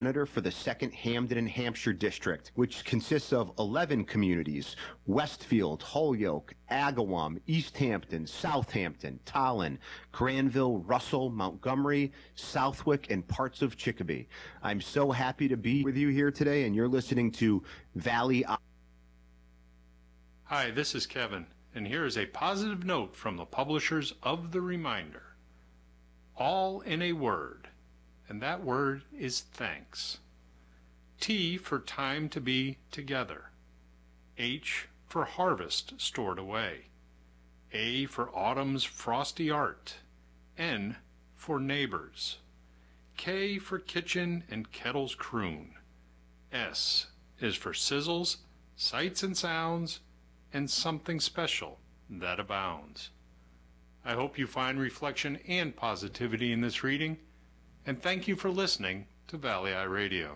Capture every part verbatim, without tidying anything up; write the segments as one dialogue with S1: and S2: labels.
S1: Senator for the second Hamden and Hampshire District, which consists of eleven communities: Westfield, Holyoke, Agawam, East Hampton, Southampton, Tolland, Granville, Russell, Montgomery, Southwick, and parts of Chicopee. I'm so happy to be with you here today, and you're listening to Valley.
S2: Hi, this is Kevin, and here is a positive note from the publishers of The Reminder. All in a word. And that word is thanks. T for time to be together. H for harvest stored away. A for autumn's frosty art. N for neighbors. K for kitchen and kettles croon. S is for sizzles, sights and sounds, and something special that abounds. I hope you find reflection and positivity in this reading, and thank you for listening to Valley Eye Radio.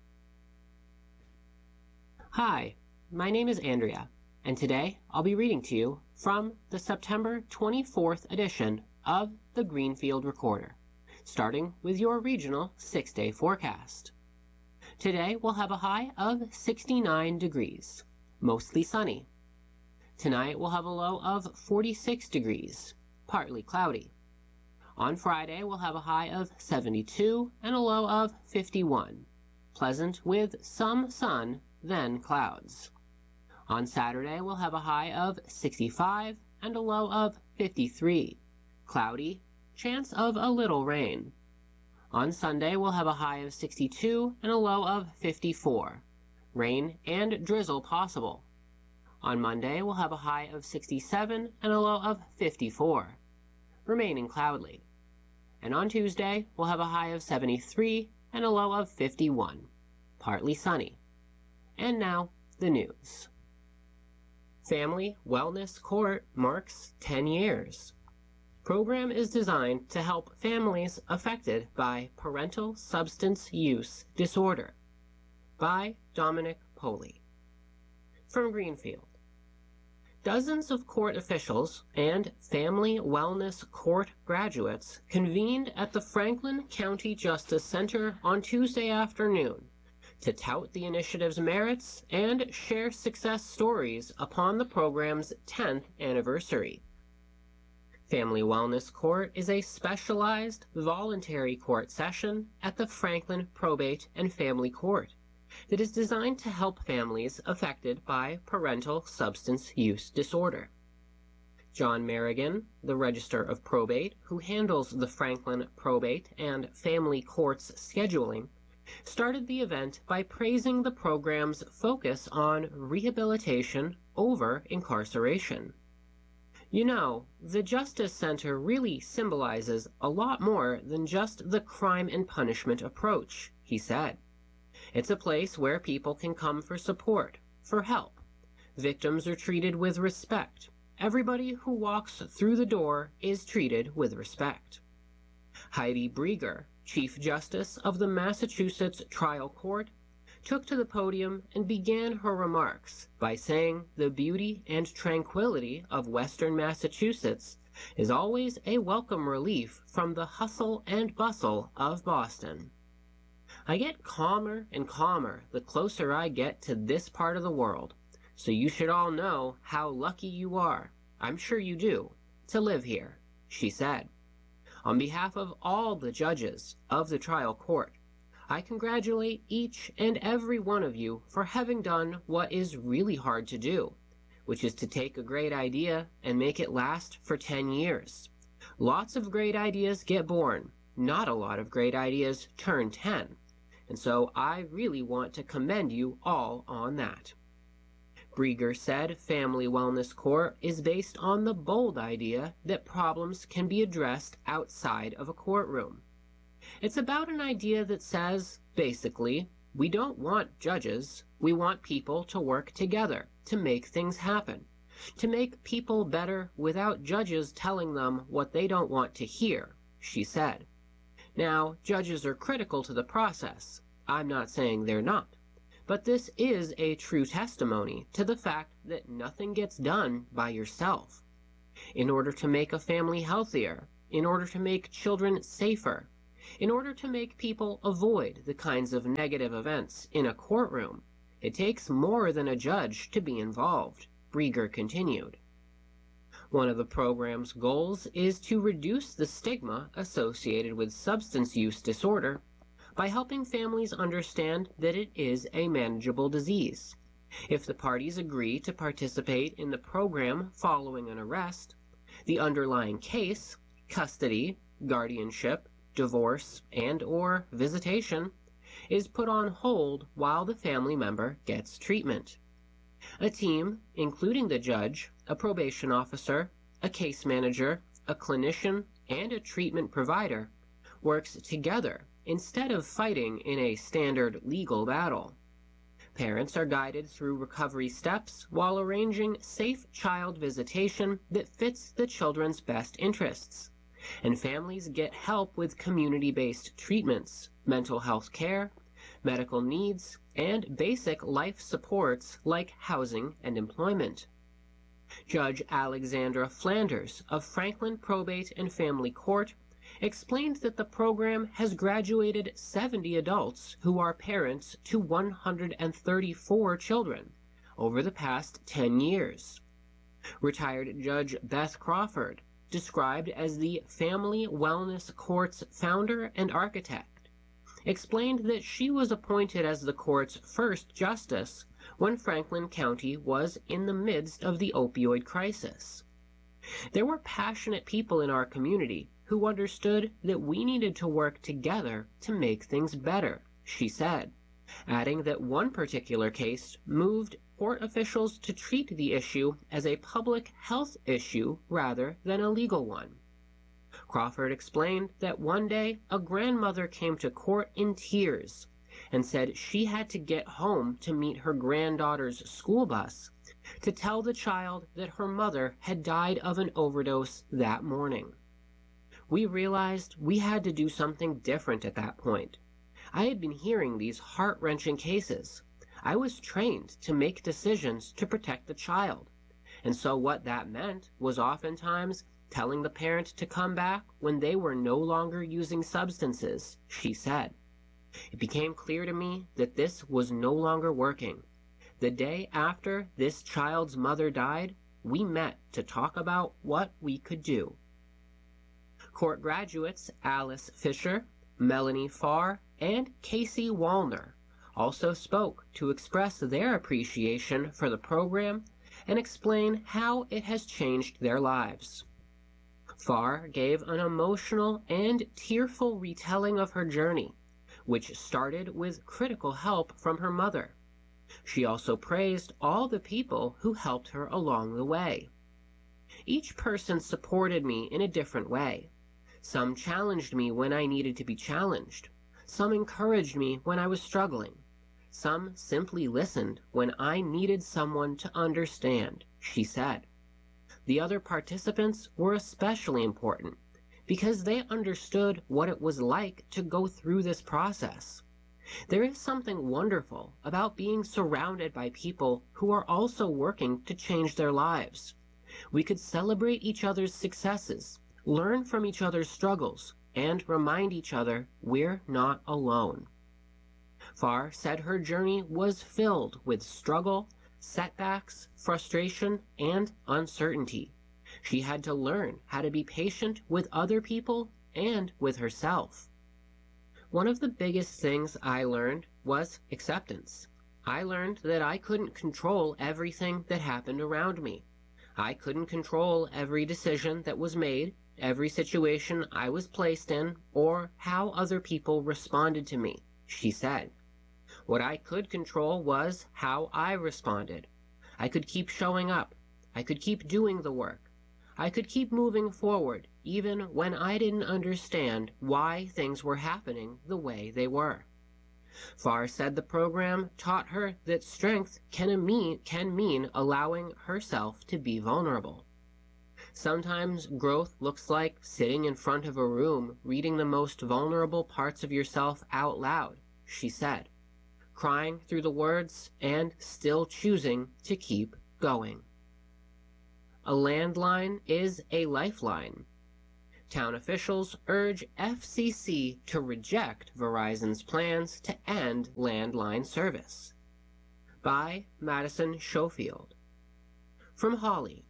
S3: Hi, my name is Andrea, and today I'll be reading to you from the September twenty-fourth edition of the Greenfield Recorder, starting with your regional six-day forecast. Today we'll have a high of sixty-nine degrees, mostly sunny. Tonight we'll have a low of forty-six degrees, partly cloudy. On Friday, we'll have a high of seventy-two and a low of fifty-one, pleasant with some sun, then clouds. On Saturday, we'll have a high of sixty-five and a low of fifty-three, cloudy, chance of a little rain. On Sunday, we'll have a high of sixty-two and a low of fifty-four, rain and drizzle possible. On Monday, we'll have a high of sixty-seven and a low of fifty-four, remaining cloudy. And on Tuesday, we'll have a high of seventy-three and a low of fifty-one, partly sunny. And now, the news. Family Wellness Court marks ten years. Program is designed to help families affected by parental substance use disorder. By Dominic Poley. From Greenfield. Dozens of court officials and Family Wellness Court graduates convened at the Franklin County Justice Center on Tuesday afternoon to tout the initiative's merits and share success stories upon the program's tenth anniversary. Family Wellness Court is a specialized voluntary court session at the Franklin Probate and Family Court that is designed to help families affected by parental substance use disorder. John Merrigan, the Register of Probate, who handles the Franklin Probate and Family Court's scheduling, started the event by praising the program's focus on rehabilitation over incarceration. You know, the Justice Center really symbolizes a lot more than just the crime and punishment approach, he said. It's a place where people can come for support, for help. Victims are treated with respect. Everybody who walks through the door is treated with respect. Heidi Brieger, Chief Justice of the Massachusetts Trial Court, took to the podium and began her remarks by saying the beauty and tranquility of Western Massachusetts is always a welcome relief from the hustle and bustle of Boston. I get calmer and calmer the closer I get to this part of the world, so you should all know how lucky you are, I'm sure you do, to live here, she said. On behalf of all the judges of the trial court, I congratulate each and every one of you for having done what is really hard to do, which is to take a great idea and make it last for ten years. Lots of great ideas get born, not a lot of great ideas turn ten. And so I really want to commend you all on that. Brieger said Family Wellness Court is based on the bold idea that problems can be addressed outside of a courtroom. It's about an idea that says, basically, we don't want judges, we want people to work together to make things happen, to make people better without judges telling them what they don't want to hear, she said. Now, judges are critical to the process. I'm not saying they're not. But this is a true testimony to the fact that nothing gets done by yourself. In order to make a family healthier, in order to make children safer, In order to make people avoid the kinds of negative events in a courtroom, it takes more than a judge to be involved, Brieger continued. One of the program's goals is to reduce the stigma associated with substance use disorder by helping families understand that it is a manageable disease. If the parties agree to participate in the program following an arrest, the underlying case, custody, guardianship, divorce, and or visitation, is put on hold while the family member gets treatment. A team, including the judge, a probation officer, a case manager, a clinician, and a treatment provider, works together instead of fighting in a standard legal battle. Parents are guided through recovery steps while arranging safe child visitation that fits the children's best interests, and families get help with community-based treatments, mental health care, medical needs, and basic life supports like housing and employment. Judge Alexandra Flanders of Franklin Probate and Family Court explained that the program has graduated seventy adults who are parents to one hundred thirty-four children over the past ten years. Retired Judge Beth Crawford, described as the Family Wellness Court's founder and architect, explained that she was appointed as the court's first justice when Franklin County was in the midst of the opioid crisis. There were passionate people in our community who understood that we needed to work together to make things better, she said, adding that one particular case moved court officials to treat the issue as a public health issue rather than a legal one. Crawford explained that one day a grandmother came to court in tears and said she had to get home to meet her granddaughter's school bus to tell the child that her mother had died of an overdose that morning. We realized we had to do something different at that point. I had been hearing these heart-wrenching cases. I was trained to make decisions to protect the child, and so what that meant was oftentimes telling the parent to come back when they were no longer using substances, she said. It became clear to me that this was no longer working. The day after this child's mother died, we met to talk about what we could do. Court graduates Alice Fisher, Melanie Farr, and Casey Wallner also spoke to express their appreciation for the program and explain how it has changed their lives. Farr gave an emotional and tearful retelling of her journey, which started with critical help from her mother. She also praised all the people who helped her along the way. Each person supported me in a different way. Some challenged me when I needed to be challenged. Some encouraged me when I was struggling. Some simply listened when I needed someone to understand, she said. The other participants were especially important because they understood what it was like to go through this process. There is something wonderful about being surrounded by people who are also working to change their lives. We could celebrate each other's successes, learn from each other's struggles, and remind each other we're not alone. Farr said her journey was filled with struggle, setbacks, frustration, and uncertainty. She had to learn how to be patient with other people and with herself. One of the biggest things I learned was acceptance. I learned that I couldn't control everything that happened around me. I couldn't control every decision that was made, every situation I was placed in, or how other people responded to me, she said. What I could control was how I responded. I could keep showing up. I could keep doing the work. I could keep moving forward, even when I didn't understand why things were happening the way they were. Farr said the program taught her that strength can mean, can mean allowing herself to be vulnerable. Sometimes growth looks like sitting in front of a room reading the most vulnerable parts of yourself out loud, she said, crying through the words and still choosing to keep going. A landline is a lifeline. Town officials urge F C C to reject Verizon's plans to end landline service. By Madison Schofield. From Hawley.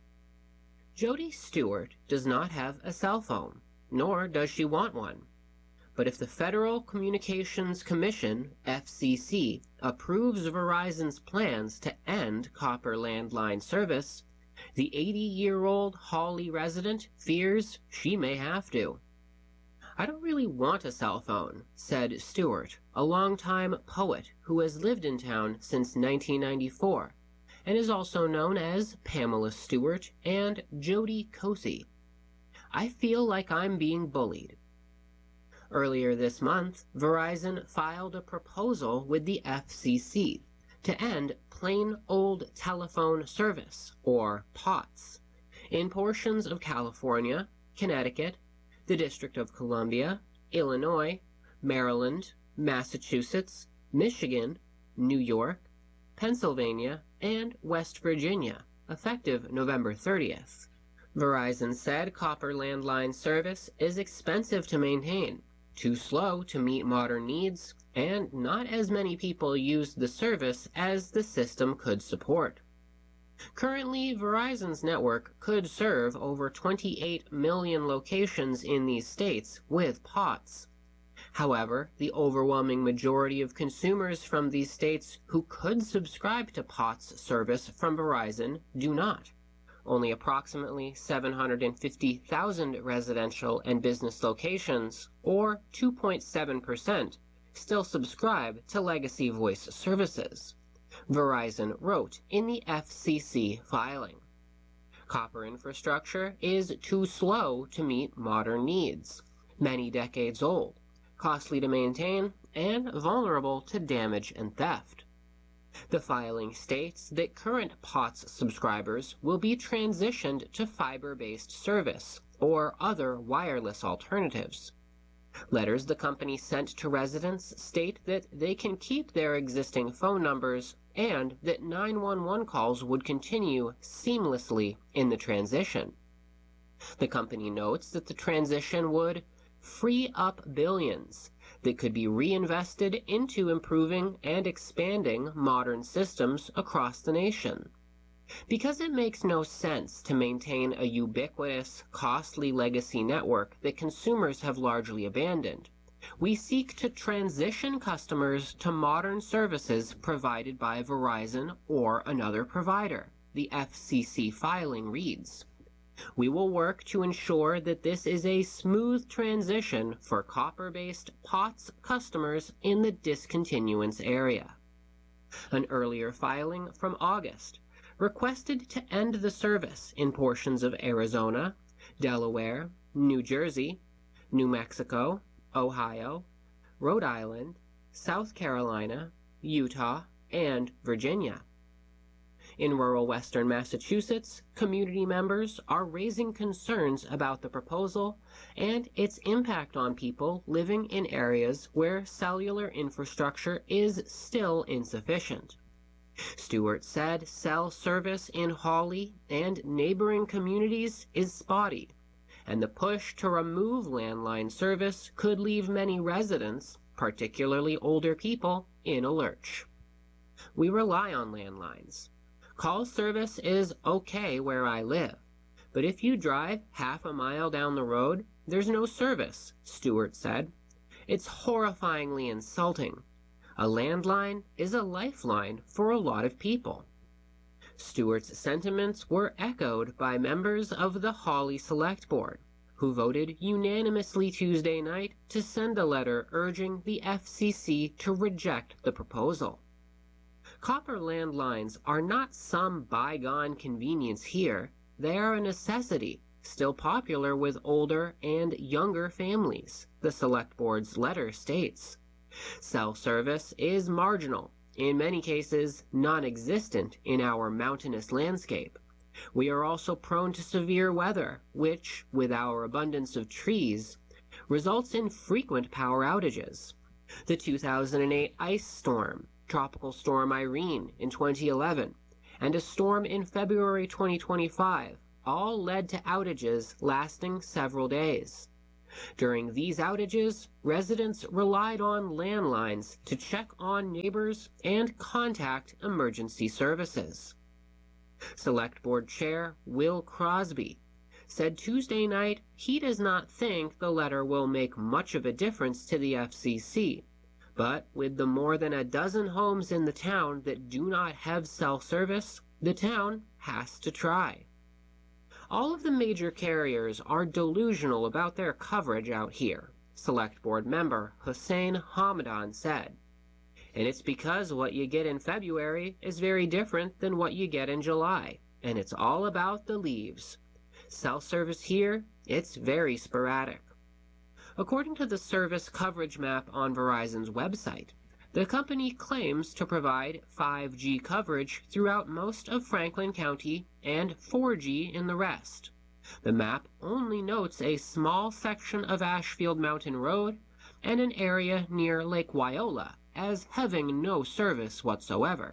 S3: Jody Stewart does not have a cell phone, nor does she want one. But if the Federal Communications Commission, F C C, approves Verizon's plans to end copper landline service, the eighty-year-old Hawley resident fears she may have to. "I don't really want a cell phone," said Stewart, a longtime poet who has lived in town since nineteen ninety-four, and is also known as Pamela Stewart and Jody Cosey. "I feel like I'm being bullied." Earlier this month, Verizon filed a proposal with the F C C to end plain old telephone service, or P O T S, in portions of California, Connecticut, the District of Columbia, Illinois, Maryland, Massachusetts, Michigan, New York, Pennsylvania, and West Virginia, effective November thirtieth. Verizon said copper landline service is expensive to maintain, too slow to meet modern needs, and not as many people use the service as the system could support. Currently, Verizon's network could serve over twenty-eight million locations in these states with P O T S. However, the overwhelming majority of consumers from these states who could subscribe to P O T S service from Verizon do not. Only approximately seven hundred fifty thousand residential and business locations, or two point seven percent, still subscribe to legacy voice services, Verizon wrote in the F C C filing. Copper infrastructure is too slow to meet modern needs, many decades old, costly to maintain, and vulnerable to damage and theft. The filing states that current P O T S subscribers will be transitioned to fiber-based service or other wireless alternatives. Letters the company sent to residents state that they can keep their existing phone numbers and that nine one one calls would continue seamlessly in the transition. The company notes that the transition would free up billions that could be reinvested into improving and expanding modern systems across the nation. Because it makes no sense to maintain a ubiquitous, costly legacy network that consumers have largely abandoned, we seek to transition customers to modern services provided by Verizon or another provider, the F C C filing reads. We will work to ensure that this is a smooth transition for copper-based P O T S customers in the discontinuance area. An earlier filing from August requested to end the service in portions of Arizona, Delaware, New Jersey, New Mexico, Ohio, Rhode Island, South Carolina, Utah, and Virginia. In rural western Massachusetts, community members are raising concerns about the proposal and its impact on people living in areas where cellular infrastructure is still insufficient. Stewart said cell service in Hawley and neighboring communities is spotty, and the push to remove landline service could leave many residents, particularly older people, in a lurch. We rely on landlines. Call service is okay where I live, but if you drive half a mile down the road, there's no service, Stewart said. It's horrifyingly insulting. A landline is a lifeline for a lot of people. Stewart's sentiments were echoed by members of the Hawley Select Board, who voted unanimously Tuesday night to send a letter urging the F C C to reject the proposal. Copper landlines are not some bygone convenience here. They are a necessity, still popular with older and younger families, the Select Board's letter states. Cell service is marginal, in many cases non-existent in our mountainous landscape. We are also prone to severe weather, which, with our abundance of trees, results in frequent power outages. The two thousand eight ice storm, Tropical Storm Irene in twenty eleven, and a storm in February twenty twenty-five all led to outages lasting several days. During these outages, residents relied on landlines to check on neighbors and contact emergency services. Select Board Chair Will Crosby said Tuesday night he does not think the letter will make much of a difference to the F C C, but with the more than a dozen homes in the town that do not have cell service, the town has to try. All of the major carriers are delusional about their coverage out here, Select Board member Hussein Hamadan said. And it's because what you get in February is very different than what you get in July, and it's all about the leaves. Cell service here, it's very sporadic. According to the service coverage map on Verizon's website, the company claims to provide five G coverage throughout most of Franklin County and four G in the rest. The map only notes a small section of Ashfield Mountain Road and an area near Lake Wyola as having no service whatsoever.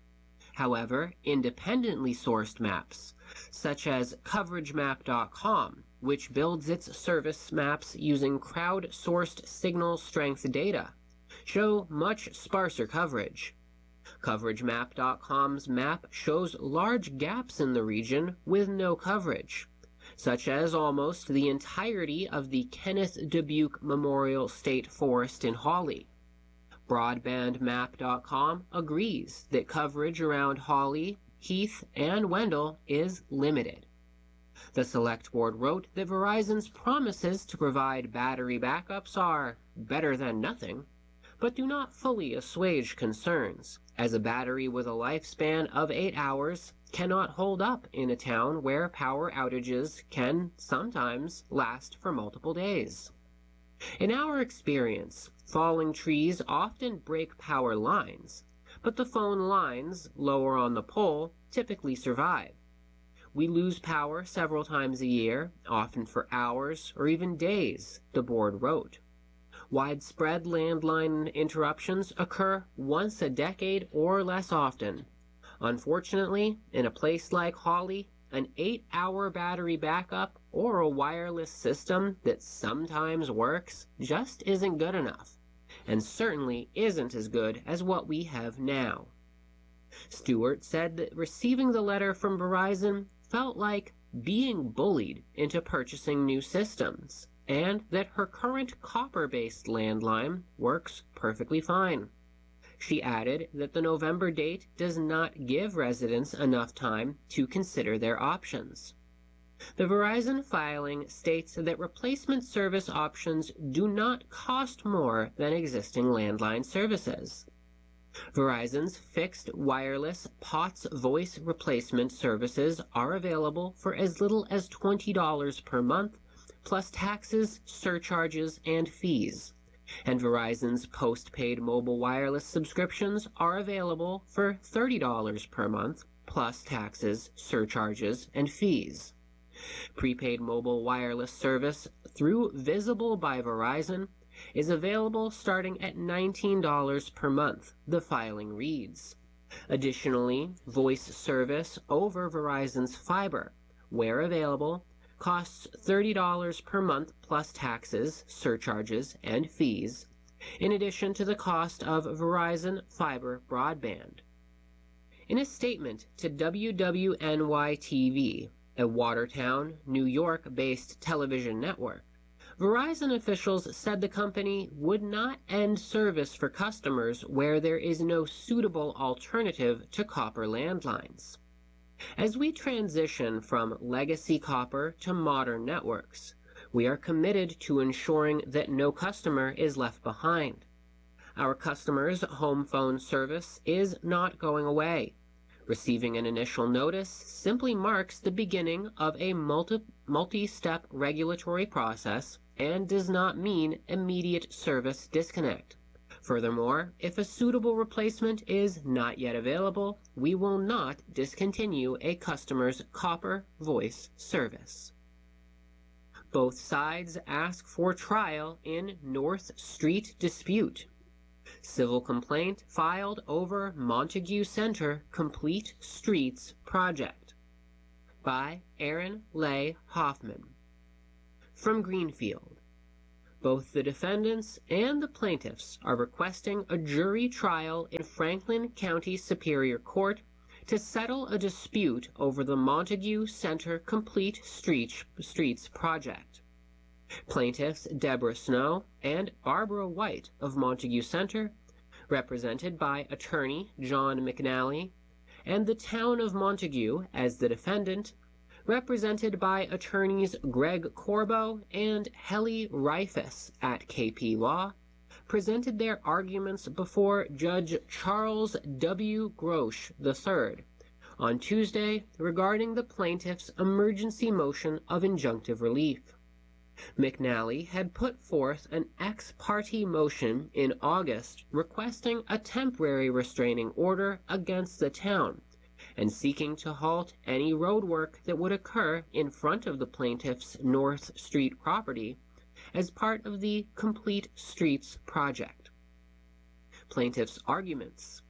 S3: However, independently sourced maps, such as coverage map dot com, which builds its service maps using crowd-sourced signal strength data, show much sparser coverage. coverage map dot com's map shows large gaps in the region with no coverage, such as almost the entirety of the Kenneth Dubuque Memorial State Forest in Hawley. broadband map dot com agrees that coverage around Hawley, Heath, and Wendell is limited. The Select Board wrote that Verizon's promises to provide battery backups are better than nothing, but do not fully assuage concerns, as a battery with a lifespan of eight hours cannot hold up in a town where power outages can sometimes last for multiple days. In our experience, falling trees often break power lines, but the phone lines, lower on the pole, typically survive. We lose power several times a year, often for hours or even days, the board wrote. Widespread landline interruptions occur once a decade or less often. Unfortunately, in a place like Hawley, an eight-hour battery backup or a wireless system that sometimes works just isn't good enough, and certainly isn't as good as what we have now. Stewart said that receiving the letter from Verizon felt like being bullied into purchasing new systems, and that her current copper-based landline works perfectly fine. She added that the November date does not give residents enough time to consider their options. The Verizon filing states that replacement service options do not cost more than existing landline services. Verizon's fixed wireless P O T S voice replacement services are available for as little as twenty dollars per month, plus taxes, surcharges, and fees. And Verizon's postpaid mobile wireless subscriptions are available for thirty dollars per month, plus taxes, surcharges, and fees. Prepaid mobile wireless service through Visible by Verizon is available starting at nineteen dollars per month, the filing reads. Additionally, voice service over Verizon's fiber, where available, costs thirty dollars per month plus taxes, surcharges, and fees, in addition to the cost of Verizon fiber broadband. In a statement to W W N Y T V, a Watertown, New York-based television network, Verizon officials said the company would not end service for customers where there is no suitable alternative to copper landlines. As we transition from legacy copper to modern networks, we are committed to ensuring that no customer is left behind. Our customers' home phone service is not going away. Receiving an initial notice simply marks the beginning of a multi- multi-step regulatory process and does not mean immediate service disconnect. Furthermore, if a suitable replacement is not yet available, we will not discontinue a customer's copper voice service. Both sides ask for trial in North Street dispute. Civil complaint filed over Montague Center Complete Streets project. By Aaron Leigh Hoffman. From Greenfield, Both the defendants and the plaintiffs are requesting a jury trial in Franklin County Superior Court to settle a dispute over the Montague Center Complete Streets, Streets project. Plaintiffs Deborah Snow and Barbara White of Montague Center, represented by attorney John McNally, and the town of Montague as the defendant, represented by attorneys Greg Corbo and Helly Reifus at K P Law, presented their arguments before Judge Charles W. Grosh the third on Tuesday regarding the plaintiff's emergency motion of injunctive relief. McNally had put forth an ex parte motion in August requesting a temporary restraining order against the town and seeking to halt any road work that would occur in front of the plaintiff's North Street property as part of the Complete Streets project. Plaintiff's arguments.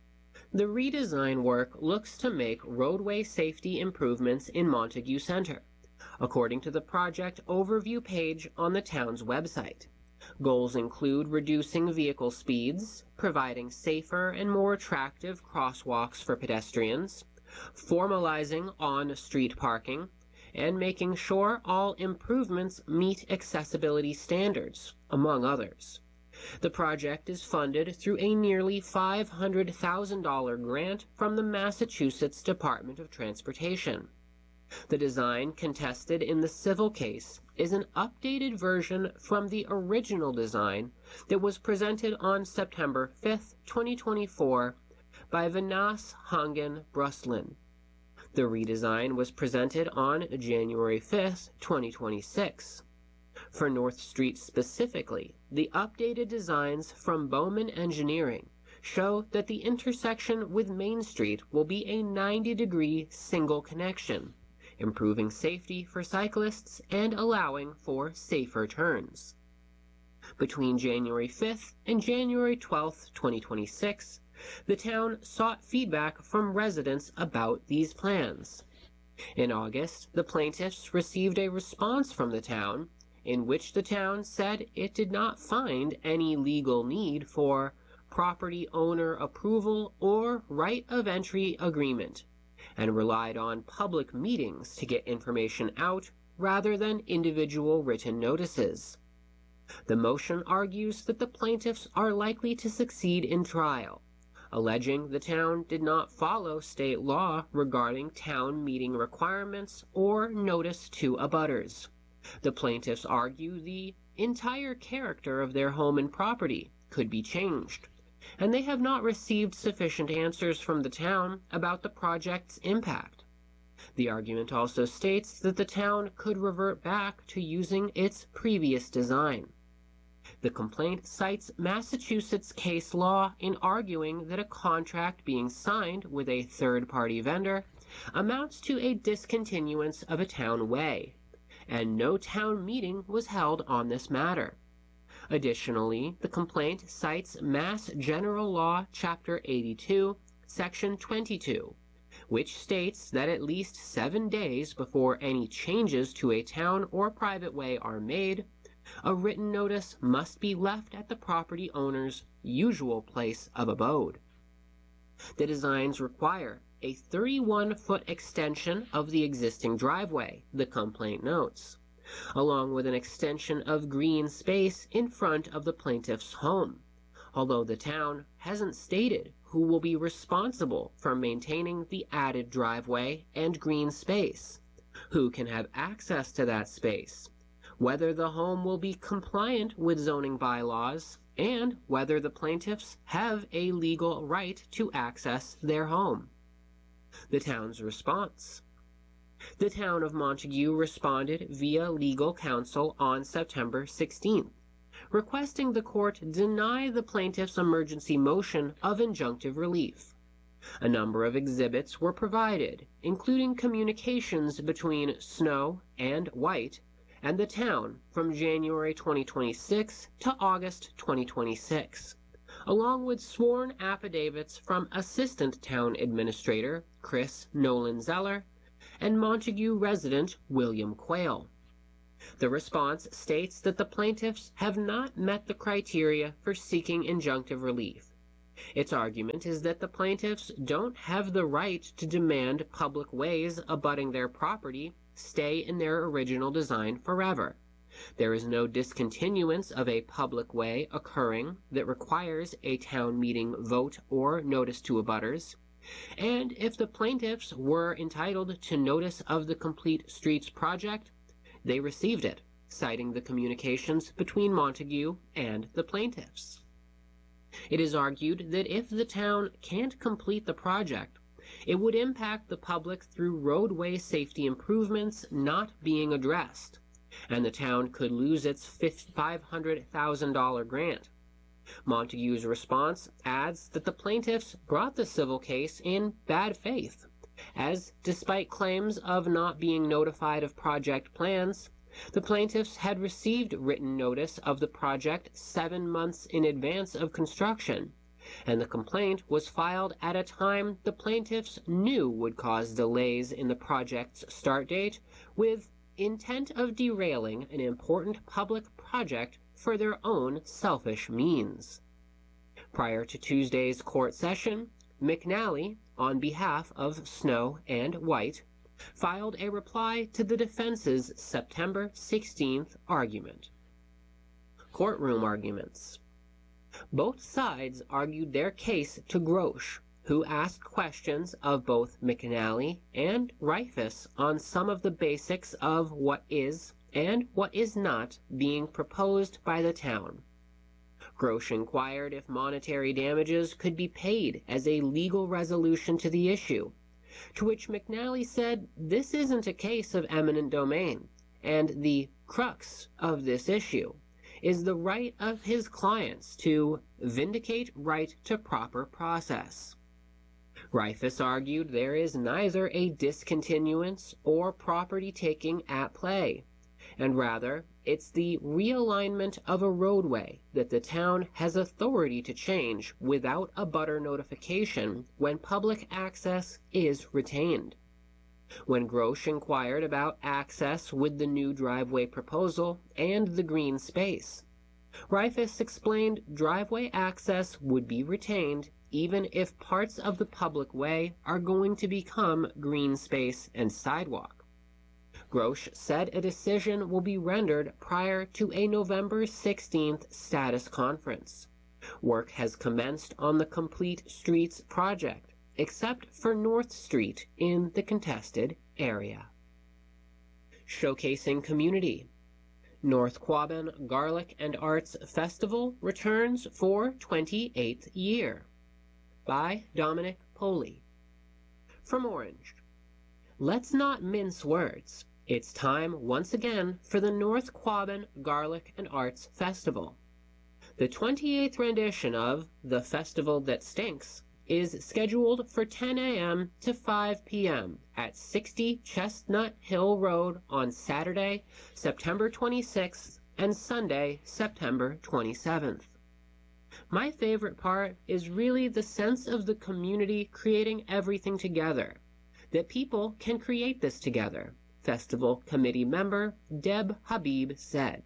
S3: The redesign work looks to make roadway safety improvements in Montague Center, according to the project overview page on the town's website. Goals include reducing vehicle speeds, providing safer and more attractive crosswalks for pedestrians, formalizing on-street parking, and making sure all improvements meet accessibility standards, among others. The project is funded through a nearly five hundred thousand dollars grant from the Massachusetts Department of Transportation. The design contested in the civil case is an updated version from the original design that was presented on September fifth, twenty twenty-four by Vinas Hangen Bruslin. The redesign was presented on January fifth, twenty twenty-six. For North Street specifically, the updated designs from Bowman Engineering show that the intersection with Main Street will be a ninety degree single connection, improving safety for cyclists and allowing for safer turns. Between January fifth and January twelfth, twenty twenty-six, the town sought feedback from residents about these plans. In August, the plaintiffs received a response from the town in which the town said it did not find any legal need for property owner approval or right of entry agreement, and relied on public meetings to get information out rather than individual written notices. The motion argues that the plaintiffs are likely to succeed in trial, alleging the town did not follow state law regarding town meeting requirements or notice to abutters. The plaintiffs argue the entire character of their home and property could be changed, and they have not received sufficient answers from the town about the project's impact. The argument also states that the town could revert back to using its previous design. The complaint cites Massachusetts case law in arguing that a contract being signed with a third-party vendor amounts to a discontinuance of a town way, and no town meeting was held on this matter. Additionally, the complaint cites Mass General Law, Chapter eighty-two, Section twenty-two, which states that at least seven days before any changes to a town or private way are made, a written notice must be left at the property owner's usual place of abode. The designs require a thirty-one foot extension of the existing driveway, the complaint notes, along with an extension of green space in front of the plaintiff's home, although the town hasn't stated who will be responsible for maintaining the added driveway and green space, who can have access to that space, whether the home will be compliant with zoning bylaws, and whether the plaintiffs have a legal right to access their home. The town's response. The town of Montague responded via legal counsel on September sixteenth, requesting the court deny the plaintiff's emergency motion of injunctive relief. A number of exhibits were provided, including communications between Snow and White and the town from January twenty twenty-six to August twenty twenty-six, along with sworn affidavits from Assistant Town Administrator Chris Nolan Zeller and Montague resident William Quayle. The response states that the plaintiffs have not met the criteria for seeking injunctive relief. Its argument is that the plaintiffs don't have the right to demand public ways abutting their property stay in their original design forever. There is no discontinuance of a public way occurring that requires a town meeting vote or notice to abutters, and if the plaintiffs were entitled to notice of the Complete Streets project, they received it, citing the communications between Montague and the plaintiffs. It is argued that if the town can't complete the project, it would impact the public through roadway safety improvements not being addressed, and the town could lose its five hundred thousand dollars grant. Montague's response adds that the plaintiffs brought the civil case in bad faith, as despite claims of not being notified of project plans, the plaintiffs had received written notice of the project seven months in advance of construction, and the complaint was filed at a time the plaintiffs knew would cause delays in the project's start date, with intent of derailing an important public project for their own selfish means. Prior to Tuesday's court session, McNally, on behalf of Snow and White, filed a reply to the defense's September sixteenth argument. Courtroom arguments. Both sides argued their case to Grosh, who asked questions of both McNally and Rifus on some of the basics of what is and what is not being proposed by the town. Grosh inquired if monetary damages could be paid as a legal resolution to the issue, to which McNally said this isn't a case of eminent domain, and the crux of this issue is the right of his clients to vindicate right to proper process. Rifus argued there is neither a discontinuance or property taking at play, and rather it's the realignment of a roadway that the town has authority to change without abutter notification when public access is retained. When Grosh inquired about access with the new driveway proposal and the green space, Rifus explained driveway access would be retained even if parts of the public way are going to become green space and sidewalk. Grosh said a decision will be rendered prior to a November sixteenth status conference. Work has commenced on the Complete Streets project, except for North Street in the contested area. Showcasing community. North Quabbin Garlic and Arts Festival returns for twenty-eighth year. By Dominic Poley. From Orange. Let's not mince words. It's time once again for the North Quabbin Garlic and Arts Festival. The twenty-eighth rendition of The Festival That Stinks is scheduled for ten a m to five p m at sixty Chestnut Hill Road on Saturday, September twenty-sixth, and Sunday, September twenty-seventh. My favorite part is really the sense of the community creating everything together, that people can create this together, Festival Committee member Deb Habib said.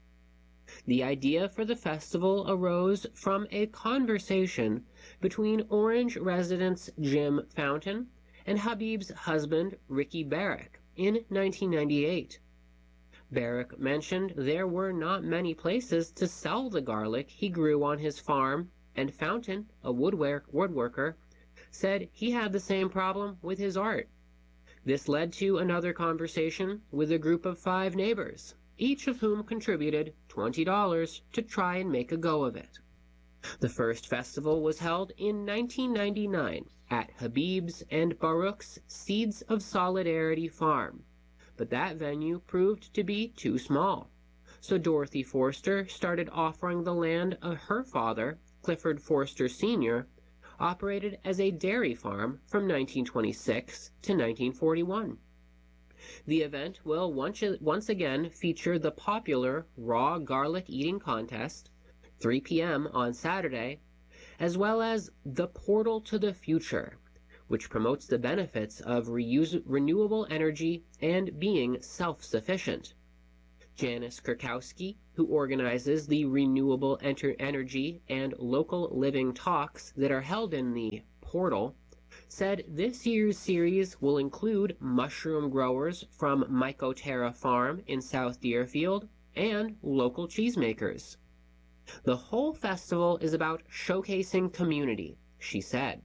S3: The idea for the festival arose from a conversation between Orange residents Jim Fountain and Habib's husband Ricky Barrick in nineteen ninety-eight. Barrick mentioned there were not many places to sell the garlic he grew on his farm, and Fountain, a woodwork woodworker, said he had the same problem with his art. This led to another conversation with a group of five neighbors, each of whom contributed twenty dollars to try and make a go of it. The first festival was held in nineteen ninety-nine at Habib's and Baruch's Seeds of Solidarity Farm, but that venue proved to be too small. So Dorothy Forster started offering the land of her father, Clifford Forster Senior, operated as a dairy farm from nineteen twenty-six to nineteen forty-one. The event will once, once again feature the popular raw garlic eating contest, three p m on Saturday, as well as The Portal to the Future, which promotes the benefits of reuse, renewable energy and being self-sufficient. Janice Kurkowski, who organizes the Renewable Enter- Energy and Local Living talks that are held in the Portal, said this year's series will include mushroom growers from Mycoterra Farm in South Deerfield and local cheesemakers. The whole festival is about showcasing community, she said.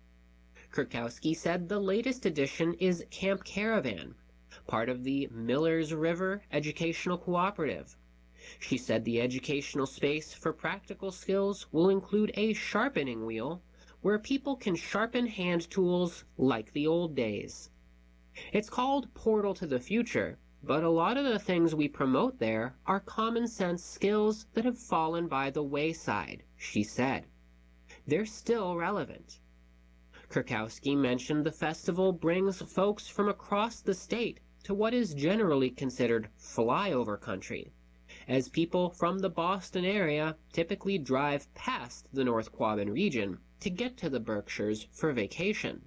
S3: Kurkowski said the latest edition is Camp Caravan, part of the Millers River Educational Cooperative. She said the educational space for practical skills will include a sharpening wheel where people can sharpen hand tools like the old days. It's called Portal to the Future, but a lot of the things we promote there are common sense skills that have fallen by the wayside, she said. They're still relevant. Kurkowski mentioned the festival brings folks from across the state to what is generally considered flyover country, as people from the Boston area typically drive past the North Quabbin region to get to the Berkshires for vacation.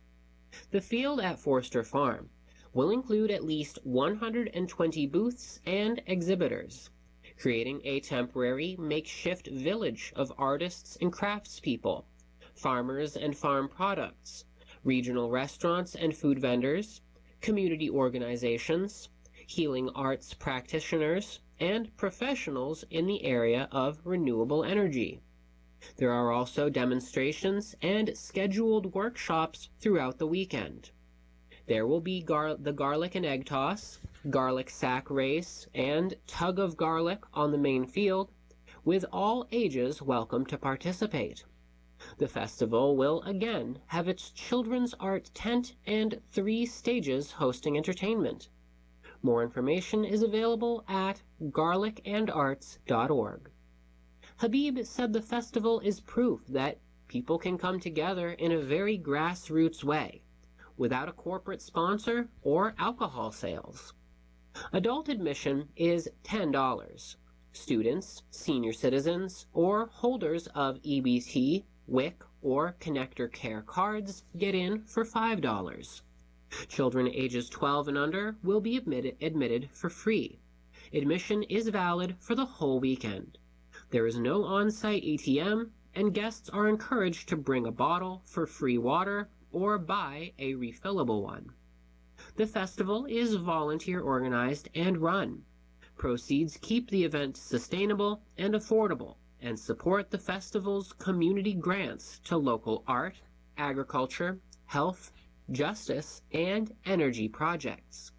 S3: The field at Forster Farm will include at least one hundred twenty booths and exhibitors, creating a temporary makeshift village of artists and craftspeople, farmers and farm products, regional restaurants and food vendors, community organizations, healing arts practitioners, and professionals in the area of renewable energy. There are also demonstrations and scheduled workshops throughout the weekend. There will be gar- the garlic and egg toss, garlic sack race, and tug of garlic on the main field, with all ages welcome to participate. The festival will again have its children's art tent and three stages hosting entertainment. More information is available at garlic and arts dot org. Habib said the festival is proof that people can come together in a very grassroots way, without a corporate sponsor or alcohol sales. Adult admission is ten dollars. Students, senior citizens, or holders of E B T, W I C, or Connector Care cards get in for five dollars. Children ages twelve and under will be admitted, admitted for free. Admission is valid for the whole weekend. There is no on-site A T M, and guests are encouraged to bring a bottle for free water or buy a refillable one. The festival is volunteer organized and run. Proceeds keep the event sustainable and affordable and support the festival's community grants to local art, agriculture, health, justice, and energy projects.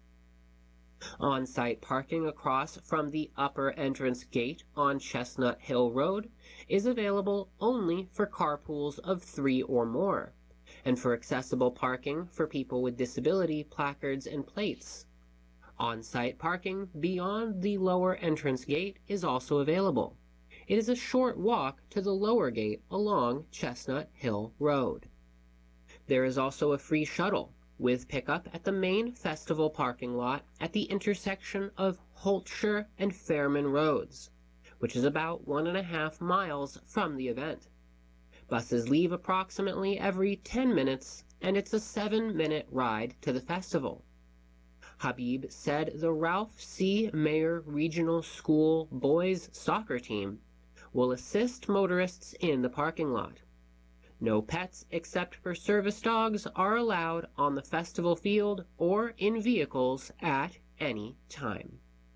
S3: On-site parking across from the upper entrance gate on Chestnut Hill Road is available only for carpools of three or more, and for accessible parking for people with disability placards and plates. On-site parking beyond the lower entrance gate is also available. It is a short walk to the lower gate along Chestnut Hill Road. There is also a free shuttle with pickup at the main festival parking lot at the intersection of Holtshire and Fairman Roads, which is about one and a half miles from the event. Buses leave approximately every ten minutes, and it's a seven-minute ride to the festival. Habib said the Ralph C. Mayer Regional School boys soccer team will assist motorists in the parking lot. No pets except for service dogs are allowed on the festival field or in vehicles at any time.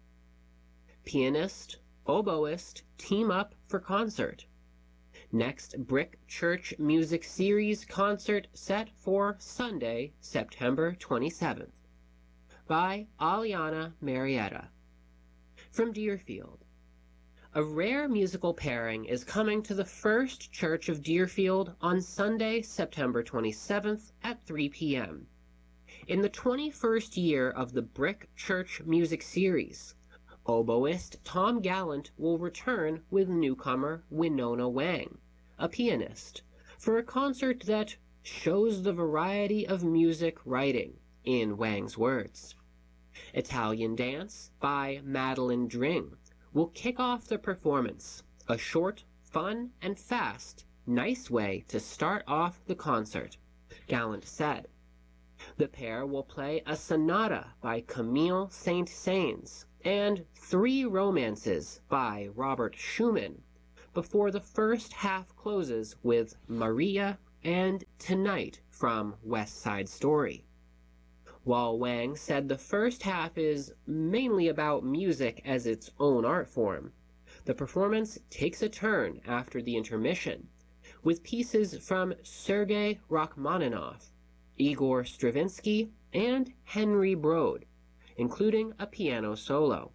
S3: Pianist, oboist team up for concert. Next Brick Church Music Series concert set for Sunday, September twenty-seventh. By Aliana Marietta. From Deerfield. A rare musical pairing is coming to the First Church of Deerfield on Sunday, September twenty-seventh at three p m In the twenty-first year of the Brick Church Music Series, oboist Tom Gallant will return with newcomer Winona Wang, a pianist, for a concert that shows the variety of music writing, in Wang's words. Italian Dance by Madeline Dring will kick off the performance, a short, fun, and fast, nice way to start off the concert, Gallant said. The pair will play a sonata by Camille Saint-Saëns and Three Romances by Robert Schumann, before the first half closes with Maria and Tonight from West Side Story. While Wang said the first half is mainly about music as its own art form, the performance takes a turn after the intermission, with pieces from Sergei Rachmaninoff, Igor Stravinsky, and Henry Brode, including a piano solo.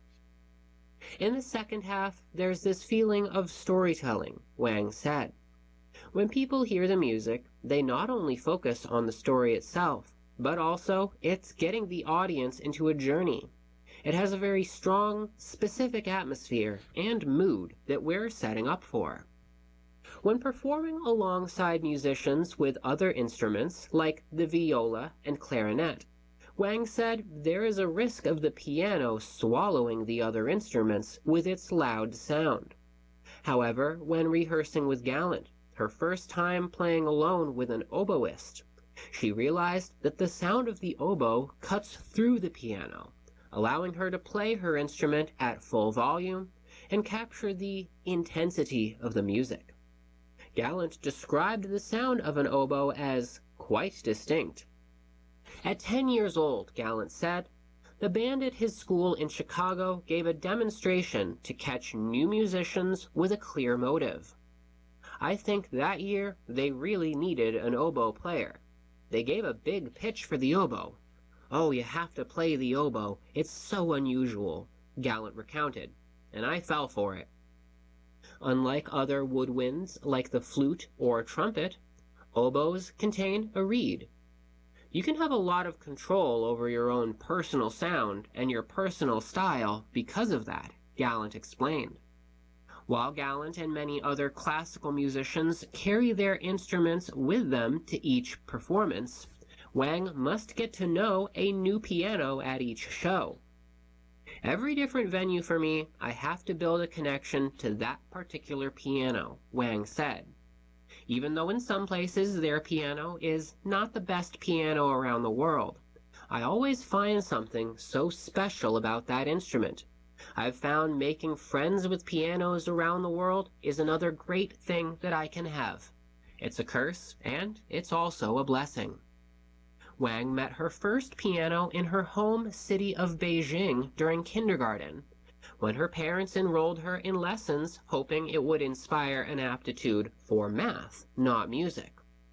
S3: In the second half, there's this feeling of storytelling, Wang said. When people hear the music, they not only focus on the story itself, but also it's getting the audience into a journey. It has a very strong, specific atmosphere and mood that we're setting up for. When performing alongside musicians with other instruments like the viola and clarinet, Wang said there is a risk of the piano swallowing the other instruments with its loud sound. However, when rehearsing with Gallant, her first time playing alone with an oboist, she realized that the sound of the oboe cuts through the piano, allowing her to play her instrument at full volume and capture the intensity of the music. Gallant described the sound of an oboe as quite distinct. At ten years old, Gallant said, the band at his school in Chicago gave a demonstration to catch new musicians with a clear motive. I think that year they really needed an oboe player. They gave a big pitch for the oboe. Oh, you have to play the oboe. It's so unusual, Gallant recounted, and I fell for it. Unlike other woodwinds like the flute or trumpet, oboes contain a reed. You can have a lot of control over your own personal sound and your personal style because of that, Gallant explained. While Gallant and many other classical musicians carry their instruments with them to each performance, Wang must get to know a new piano at each show. Every different venue for me, I have to build a connection to that particular piano, Wang said. Even though in some places their piano is not the best piano around the world, I always find something so special about that instrument. I've found making friends with pianos around the world is another great thing that I can have. It's a curse, and it's also a blessing. Wang met her first piano in her home city of Beijing during kindergarten, when her parents enrolled her in lessons hoping it would inspire an aptitude for math, not music.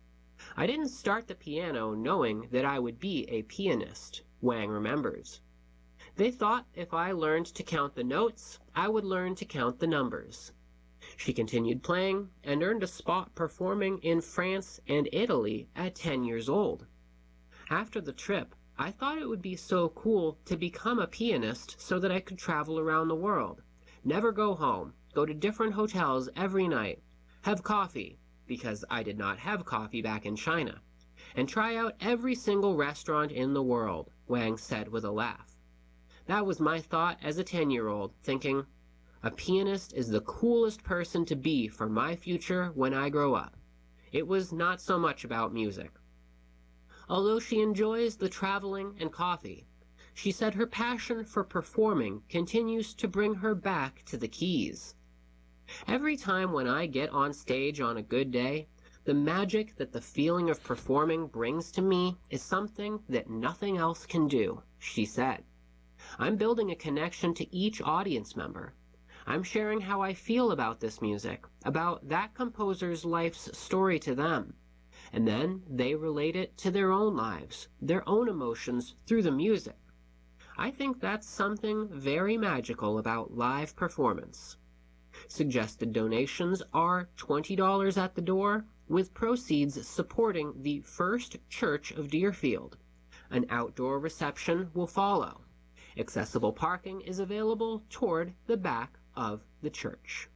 S3: I didn't start the piano knowing that I would be a pianist, Wang remembers. They thought if I learned to count the notes, I would learn to count the numbers. She continued playing and earned a spot performing in France and Italy at ten years old. After the trip, I thought it would be so cool to become a pianist so that I could travel around the world, never go home, go to different hotels every night, have coffee, because I did not have coffee back in China, and try out every single restaurant in the world, Wang said with a laugh. That was my thought as a ten-year-old, thinking, a pianist is the coolest person to be for my future when I grow up. It was not so much about music. Although she enjoys the traveling and coffee, she said her passion for performing continues to bring her back to the keys. Every time when I get on stage on a good day, the magic that the feeling of performing brings to me is something that nothing else can do, she said. I'm building a connection to each audience member. I'm sharing how I feel about this music, about that composer's life's story to them, and then they relate it to their own lives, their own emotions through the music. I think that's something very magical about live performance. Suggested donations are twenty dollars at the door, with proceeds supporting the First Church of Deerfield. An outdoor reception will follow. Accessible parking is available toward the back of the church.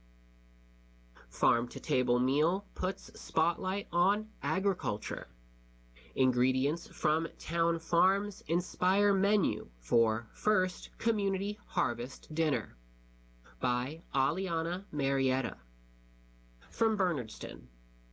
S3: Farm-to-Table Meal puts spotlight on agriculture. Ingredients from town farms inspire menu for First Community Harvest Dinner by Aliana Marietta. From Bernardston.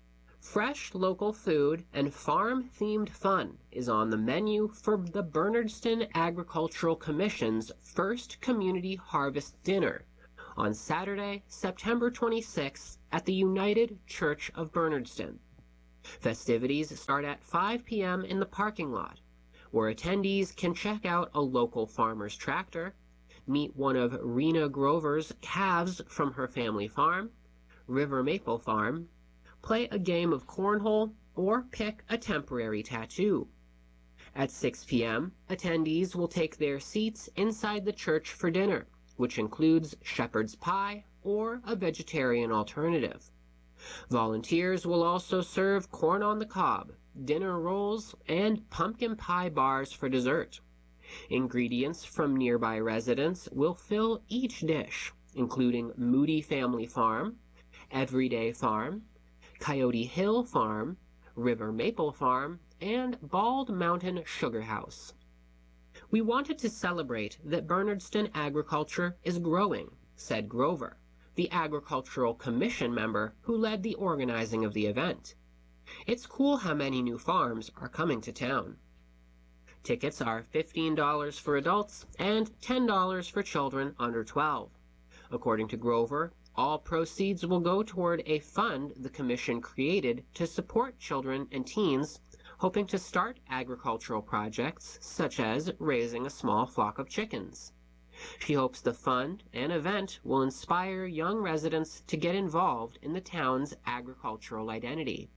S3: Fresh local food and farm-themed fun is on the menu for the Bernardston Agricultural Commission's first Community Harvest Dinner on Saturday, September twenty-sixth at the United Church of Bernardston. Festivities start at five p m in the parking lot, where attendees can check out a local farmer's tractor, meet one of Rena Grover's calves from her family farm, River Maple Farm, play a game of cornhole, or pick a temporary tattoo. At six p m, attendees will take their seats inside the church for dinner, which includes shepherd's pie or a vegetarian alternative. Volunteers will also serve corn on the cob, dinner rolls, and pumpkin pie bars for dessert. Ingredients from nearby residents will fill each dish, including Moody Family Farm, Everyday Farm, Coyote Hill Farm, River Maple Farm, and Bald Mountain Sugar House. We wanted to celebrate that Bernardston agriculture is growing, said Grover, the Agricultural Commission member who led the organizing of the event. It's cool how many new farms are coming to town. Tickets are fifteen dollars for adults and ten dollars for children under twelve. According to Grover, all proceeds will go toward a fund the Commission created to support children and teens hoping to start agricultural projects such as raising a small flock of chickens. She hopes the fund and event will inspire young residents to get involved in the town's agricultural identity.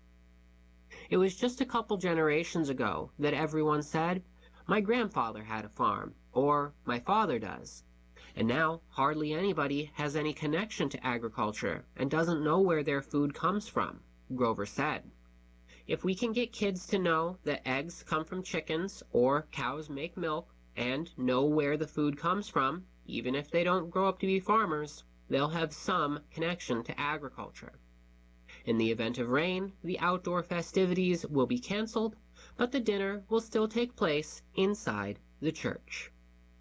S3: It was just a couple generations ago that everyone said, "My grandfather had a farm," or "My father does." And now hardly anybody has any connection to agriculture and doesn't know where their food comes from, Grover said. If we can get kids to know that eggs come from chickens or cows make milk and know where the food comes from, even if they don't grow up to be farmers, they'll have some connection to agriculture. In the event of rain, the outdoor festivities will be canceled, but the dinner will still take place inside the church.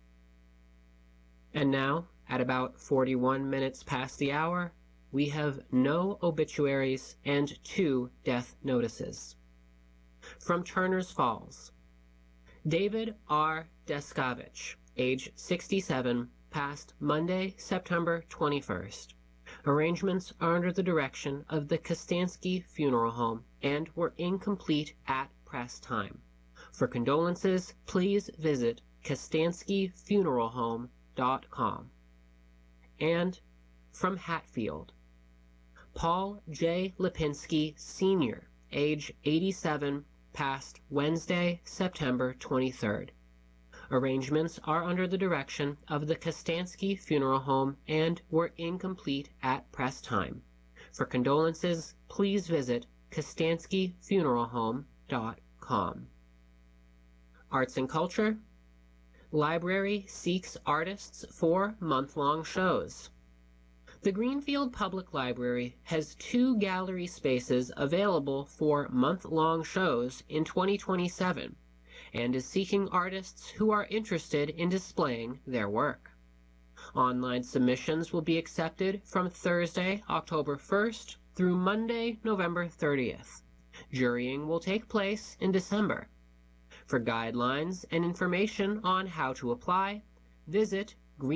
S3: And now, at about forty-one minutes past the hour, we have no obituaries and two death notices. From Turner's Falls, David R. Descovich, age sixty-seven, passed Monday, September twenty-first. Arrangements are under the direction of the Kostansky Funeral Home and were incomplete at press time. For condolences, please visit kostansky funeral home dot com. And from Hatfield, Paul J. Lipinski, Senior, age eighty-seven, passed Wednesday, September twenty-third. Arrangements are under the direction of the Kostansky Funeral Home and were incomplete at press time. For condolences, please visit kostansky funeral home dot com. Arts and Culture. Library seeks artists for month-long shows. The Greenfield Public Library has two gallery spaces available for month-long shows in twenty twenty-seven and is seeking artists who are interested in displaying their work. Online submissions will be accepted from Thursday, October first through Monday, November thirtieth. Jurying will take place in December. For guidelines and information on how to apply, visit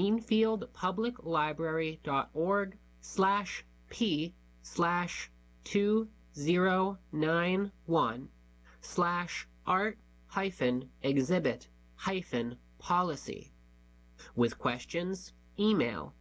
S3: greenfieldpubliclibrary.org slash p slash 2091 slash art hyphen exhibit hyphen policy. With questions, email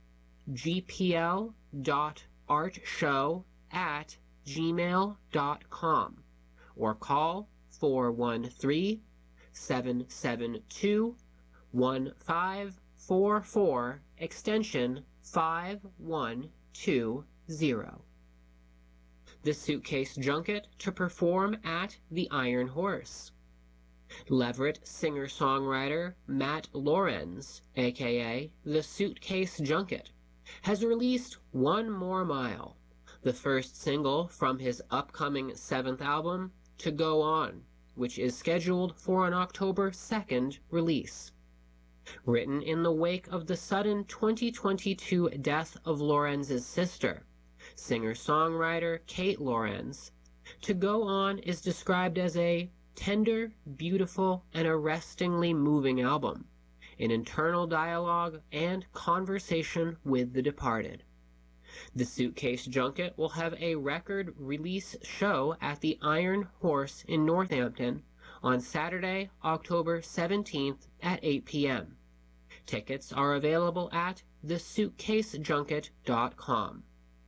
S3: gpl.artshow at gmail dot com or call four one three, seven seven two, one five four four extension five one two zero. The Suitcase Junket to perform at the Iron Horse. Leverett singer-songwriter Matt Lorenz, aka The Suitcase Junket, has released One More Mile, the first single from his upcoming seventh album, To Go On, which is scheduled for an October second release. Written in the wake of the sudden twenty twenty-two death of Lorenz's sister, singer-songwriter Kate Lorenz To Go On is described as a tender, beautiful, and arrestingly moving album, an internal dialogue and conversation with the departed. The Suitcase Junket will have a record release show at the Iron Horse in Northampton on Saturday, October seventeenth at eight p m Tickets are available at the suitcase junket dot com.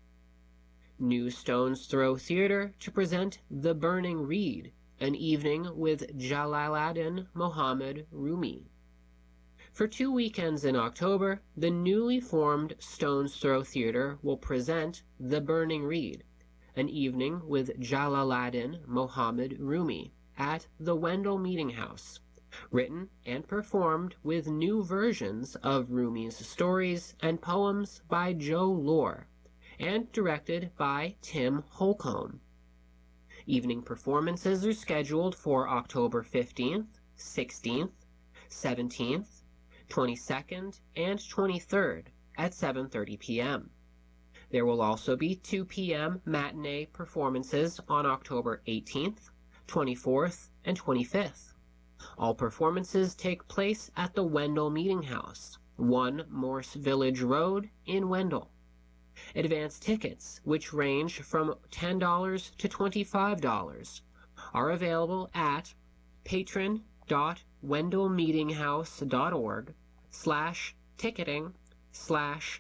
S3: New Stones Throw Theater to present The Burning Reed, an evening with Jalaluddin Mohammed Rumi. For two weekends in October, the newly formed Stones Throw Theater will present The Burning Reed, an evening with Jalaluddin Mohammed Rumi at the Wendell Meeting House, written and performed with new versions of Rumi's stories and poems by Joe Lore, and directed by Tim Holcomb. Evening performances are scheduled for October fifteenth, sixteenth, seventeenth, twenty-second, and twenty-third at seven thirty p m There will also be two p m matinee performances on October eighteenth, twenty-fourth, and twenty-fifth. All performances take place at the Wendell Meeting House, one Morse Village Road in Wendell. Advance tickets, which range from ten dollars to twenty-five dollars, are available at patron dot wendell meeting house dot org slash ticketing slash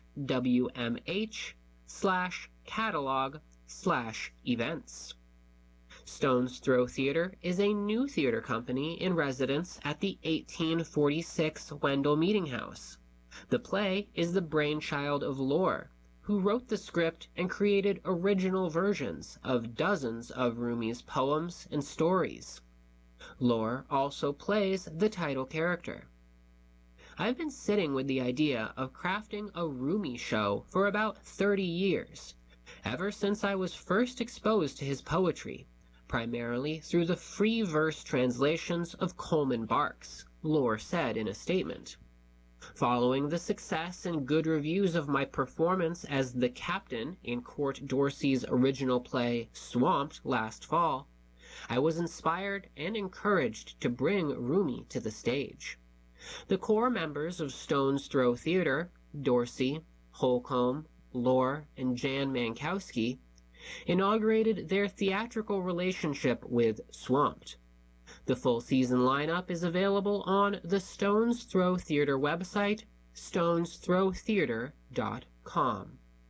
S3: wmh slash catalog slash events. Stones Throw Theater is a new theater company in residence at the eighteen forty-six Wendell Meeting House. The play is the brainchild of Lore, who wrote the script and created original versions of dozens of Rumi's poems and stories. Lore also plays the title character. I've been sitting with the idea of crafting a Rumi show for about thirty years, ever since I was first exposed to his poetry, primarily through the free verse translations of Coleman Barks, Lore said in a statement. Following the success and good reviews of my performance as the captain in Court Dorsey's original play Swamped last fall, I was inspired and encouraged to bring Rumi to the stage. The core members of Stones Throw Theater, Dorsey, Holcomb, Lore, and Jan Mankowski, inaugurated their theatrical relationship with Swamped. The full season lineup is available on the Stones Throw Theater website, stones throw theater dot com.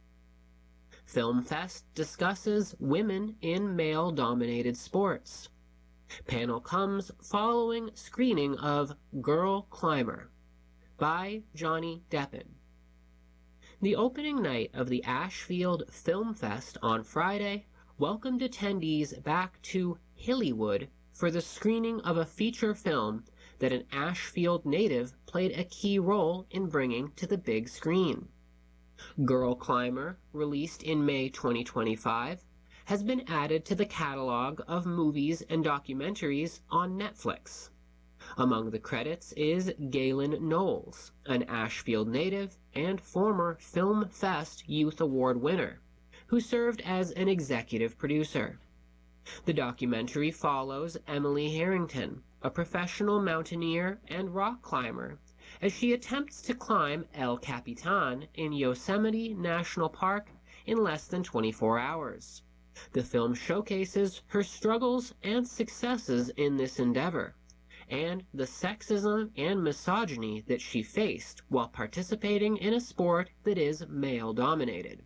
S3: Film Fest discusses women in male-dominated sports. Panel comes following screening of Girl Climber by Johnny Deppen. The opening night of the Ashfield Film Fest on Friday welcomed attendees back to Hillywood for the screening of a feature film that an Ashfield native played a key role in bringing to the big screen. Girl Climber, released in May twenty twenty-five, has been added to the catalog of movies and documentaries on Netflix. Among the credits is Galen Knowles, an Ashfield native and former Film Fest Youth Award winner, who served as an executive producer. The documentary follows Emily Harrington, a professional mountaineer and rock climber, as she attempts to climb El Capitan in Yosemite National Park in less than twenty-four hours. The film showcases her struggles and successes in this endeavor, and the sexism and misogyny that she faced while participating in a sport that is male-dominated.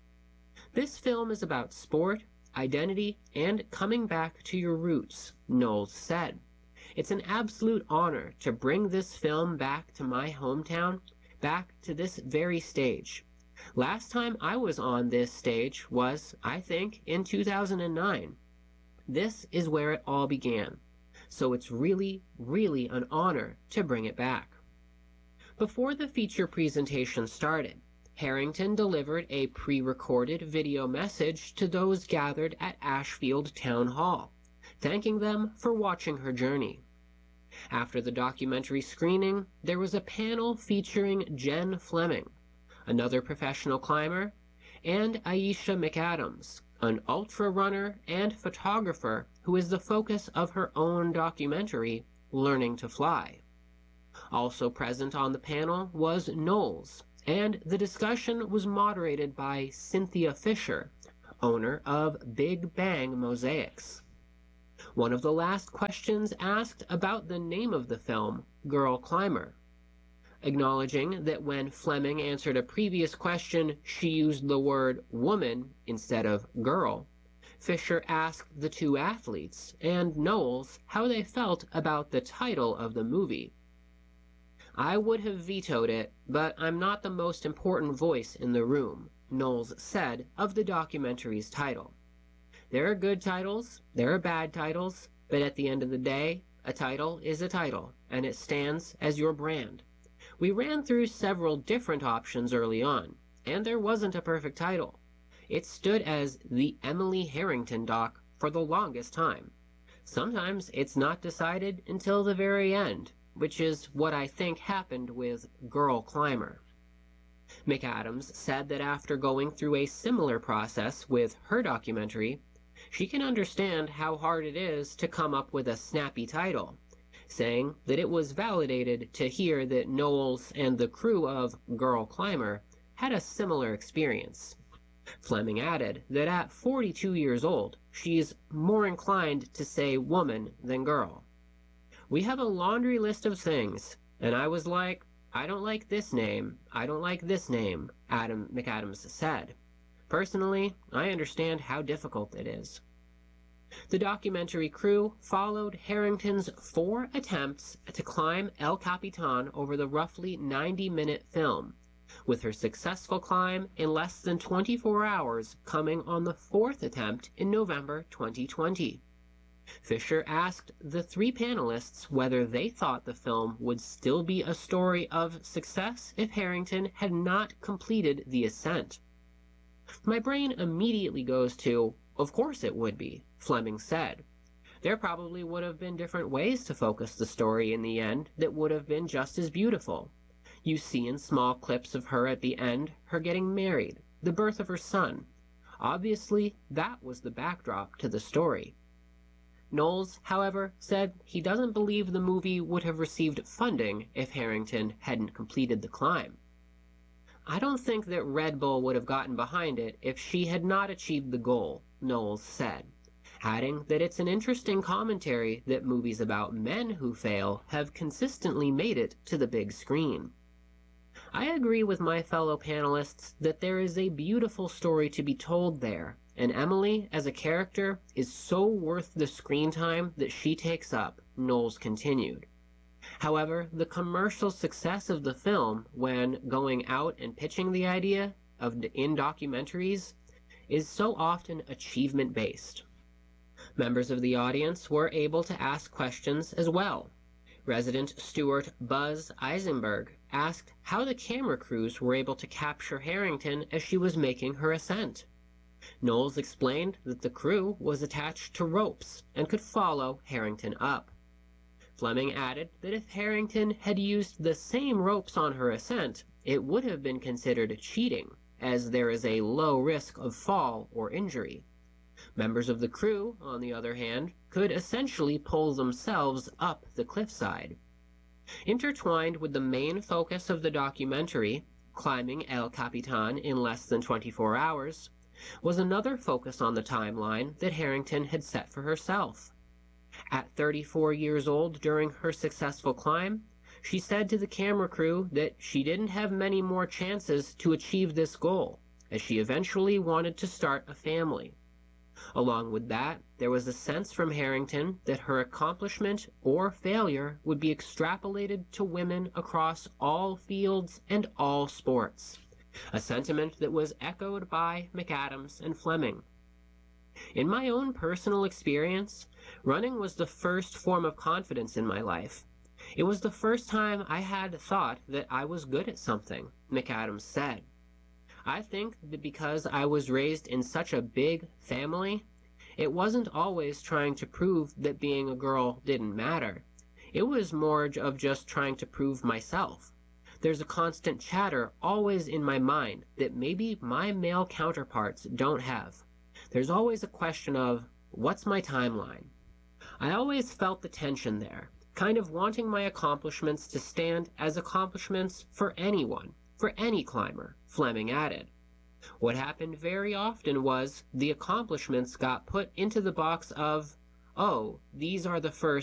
S3: This film is about sport, identity, and coming back to your roots, Knowles said. It's an absolute honor to bring this film back to my hometown, back to this very stage. Last time I was on this stage was, I think, in two thousand nine. This is where it all began, so it's really, really an honor to bring it back. Before the feature presentation started, Harrington delivered a pre-recorded video message to those gathered at Ashfield Town Hall, thanking them for watching her journey. After the documentary screening, there was a panel featuring Jen Fleming, another professional climber, and Aisha McAdams, an ultra-runner and photographer who is the focus of her own documentary, Learning to Fly. Also present on the panel was Knowles, and the discussion was moderated by Cynthia Fisher, owner of Big Bang Mosaics. One of the last questions asked about the name of the film, Girl Climber. Acknowledging that when Fleming answered a previous question, she used the word woman instead of girl, Fisher asked the two athletes and Knowles how they felt about the title of the movie. "I would have vetoed it, but I'm not the most important voice in the room," Knowles said of the documentary's title. "There are good titles, there are bad titles, but at the end of the day, a title is a title, and it stands as your brand. We ran through several different options early on, and there wasn't a perfect title. It stood as the Emily Harrington doc for the longest time. Sometimes it's not decided until the very end, which is what I think happened with Girl Climber." McAdams said that after going through a similar process with her documentary, she can understand how hard it is to come up with a snappy title, saying that it was validated to hear that Knowles and the crew of Girl Climber had a similar experience. Fleming added that at forty-two years old, she's more inclined to say woman than girl. "We have a laundry list of things, and I was like, I don't like this name, I don't like this name," Adam McAdams said. "Personally, I understand how difficult it is." The documentary crew followed Harrington's four attempts to climb El Capitan over the roughly ninety-minute film, with her successful climb in less than twenty-four hours coming on the fourth attempt in November twenty twenty. Fisher asked the three panelists whether they thought the film would still be a story of success if Harrington had not completed the ascent. "My brain immediately goes to, of course it would be," Fleming said. "There probably would have been different ways to focus the story in the end that would have been just as beautiful. You see in small clips of her at the end, her getting married, the birth of her son. Obviously, that was the backdrop to the story." Knowles, however, said he doesn't believe the movie would have received funding if Harrington hadn't completed the climb. "I don't think that Red Bull would have gotten behind it if she had not achieved the goal," Knowles said, adding that it's an interesting commentary that movies about men who fail have consistently made it to the big screen. I agree with my fellow panelists that there is a beautiful story to be told there, and Emily, as a character, is so worth the screen time that she takes up, Knowles continued. However, the commercial success of the film when going out and pitching the idea of in documentaries is so often achievement-based. Members of the audience were able to ask questions as well. Resident Stuart Buzz Eisenberg asked how the camera crews were able to capture Harrington as she was making her ascent. Knowles explained that the crew was attached to ropes and could follow Harrington up. Fleming added that if Harrington had used the same ropes on her ascent, it would have been considered cheating, as there is a low risk of fall or injury. Members of the crew, on the other hand, could essentially pull themselves up the cliffside. Intertwined with the main focus of the documentary, climbing El Capitan in less than twenty-four hours, was another focus on the timeline that Harrington had set for herself. At thirty-four years old during her successful climb, she said to the camera crew that she didn't have many more chances to achieve this goal, as she eventually wanted to start a family. Along with that, there was a sense from Harrington that her accomplishment or failure would be extrapolated to women across all fields and all sports, a sentiment that was echoed by McAdams and Fleming. In my own personal experience, running was the first form of confidence in my life. It was the first time I had thought that I was good at something, McAdams said. I think that because I was raised in such a big family, it wasn't always trying to prove that being a girl didn't matter. It was more of just trying to prove myself. There's a constant chatter always in my mind that maybe my male counterparts don't have. there's always a question of, what's my timeline? I always felt the tension there, kind of wanting my accomplishments to stand as accomplishments for anyone, for any climber, Fleming added. What happened very often was the accomplishments got put into the box of, oh, these are the first